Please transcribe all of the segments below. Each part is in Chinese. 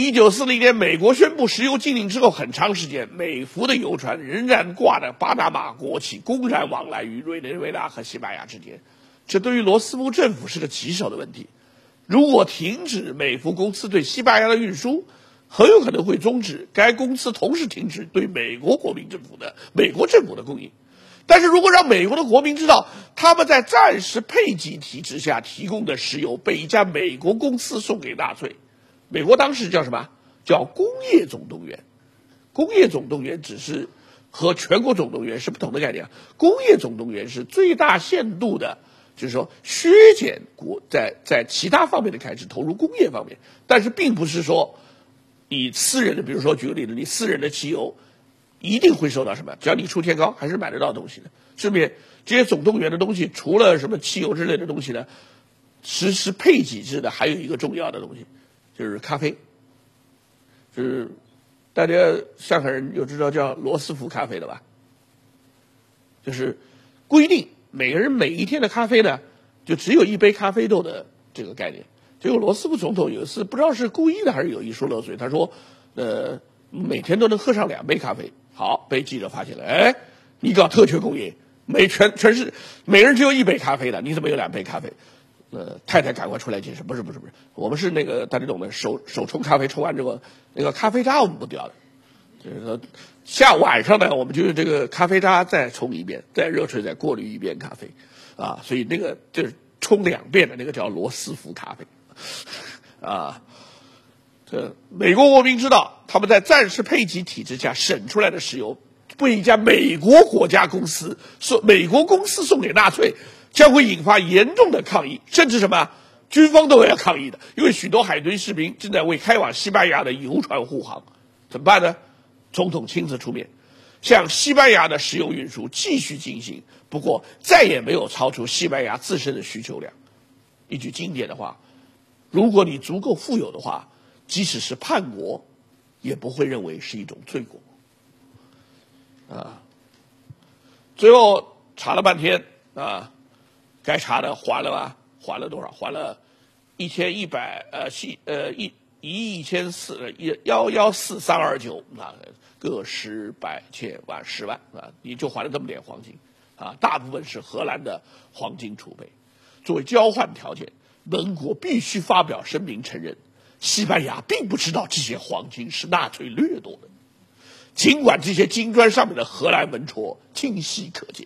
1940年美国宣布石油禁令之后，很长时间，美孚的油船仍然挂着巴拿马国旗，公然往来于委内瑞拉和西班牙之间。这对于罗斯福政府是个棘手的问题。如果停止美孚公司对西班牙的运输，很有可能会终止该公司同时停止对美国政府的供应。但是如果让美国的国民知道，他们在战时配给体制下提供的石油被一家美国公司送给纳粹，美国当时叫什么？叫工业总动员。工业总动员只是和全国总动员是不同的概念。工业总动员是最大限度的，就是说削减在其他方面的开支，投入工业方面，但是并不是说你私人的，比如说举个例子，你私人的汽油一定会受到什么？只要你出天高，还是买得到东西的。顺便，这些总动员的东西，除了什么汽油之类的东西呢，实施配给制的还有一个重要的东西，就是咖啡。就是大家上海人有知道叫罗斯福咖啡的吧？就是规定每个人每一天的咖啡呢，就只有一杯咖啡豆的这个概念。结果罗斯福总统有一次不知道是故意的还是有意说漏嘴，他说，每天都能喝上2杯咖啡。好，被记者发现了，哎，你搞特权工业，全是每个人只有1杯咖啡的，你怎么有2杯咖啡？太太赶快出来解释，不是，我们是那个大家懂的，手冲咖啡，冲完之后，那个咖啡渣我们不掉的，就是说晚上呢，我们就用这个咖啡渣再冲一遍，再热水再过滤一遍咖啡，啊，所以那个就是冲2遍的那个叫罗斯福咖啡，啊。这美国国民知道，他们在战时配给体制下省出来的石油被一家美国公司送给纳粹，将会引发严重的抗议，甚至什么军方都要抗议的，因为许多海军士兵正在为开往西班牙的油船护航，怎么办呢？总统亲自出面，向西班牙的石油运输继续进行，不过再也没有超出西班牙自身的需求量。一句经典的话，如果你足够富有的话，即使是叛国，也不会认为是一种罪过。最后查了半天啊，该查的还了吧？还了多少？还了114,329啊，个10、百、千、万、10万啊，你就还了这么点黄金啊，大部分是荷兰的黄金储备。作为交换条件，盟国必须发表声明承认，西班牙并不知道这些黄金是纳粹掠夺的，尽管这些金砖上面的荷兰文戳清晰可见。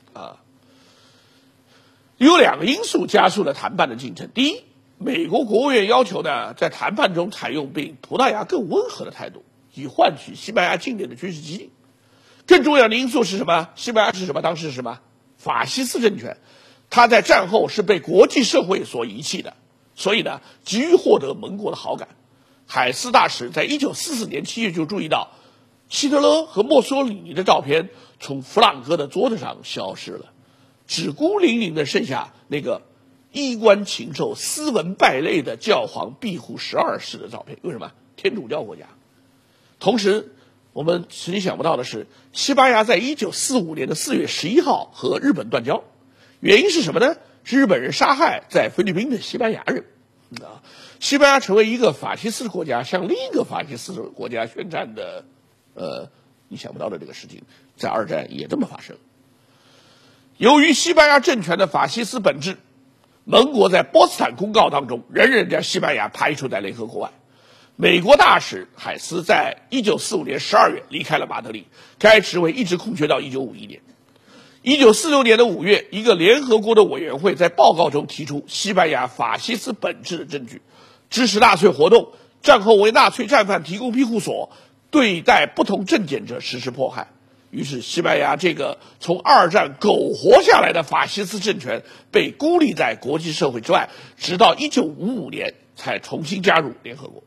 有2个因素加速了谈判的进程。第一，美国国务院要求呢，在谈判中采用比葡萄牙更温和的态度，以换取西班牙境内的军事激进。更重要的因素是什么？西班牙是什么？当时是什么？法西斯政权，它在战后是被国际社会所遗弃的。所以呢，急于获得盟国的好感。海斯大使在1944年7月就注意到，希特勒和墨索里尼的照片从弗朗哥的桌子上消失了，只孤零零的剩下那个衣冠禽兽、斯文败类的教皇庇护12世的照片。为什么？天主教国家。同时，我们曾经想不到的是，西班牙在1945年的4月11号和日本断交，原因是什么呢？是日本人杀害在菲律宾的西班牙人，西班牙成为一个法西斯国家向另一个法西斯国家宣战的，你想不到的这个事情，在2战也这么发生。由于西班牙政权的法西斯本质，盟国在波茨坦公告当中仍然将西班牙排除在联合国外。美国大使海斯在1945年12月离开了马德里，该职位一直空缺到1951年。1946年的5月，一个联合国的委员会在报告中提出西班牙法西斯本质的证据，支持纳粹活动，战后为纳粹战犯提供庇护所，对待不同政见者实施迫害。于是西班牙这个从2战苟活下来的法西斯政权被孤立在国际社会之外，直到1955年才重新加入联合国。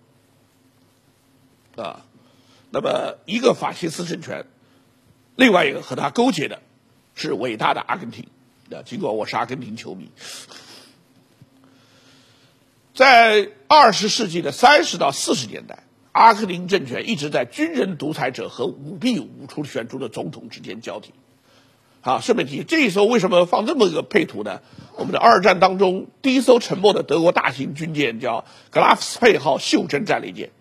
那么一个法西斯政权，另外一个和他勾结的是伟大的阿根廷。尽管我是阿根廷球迷，在20世纪的30到40年代，阿根廷政权一直在军人独裁者和舞弊舞出选出的总统之间交替。顺便提，这时候为什么放这么一个配图呢？我们的2战当中第一艘沉没的德国大型军舰叫格拉夫斯佩号袖珍战列舰，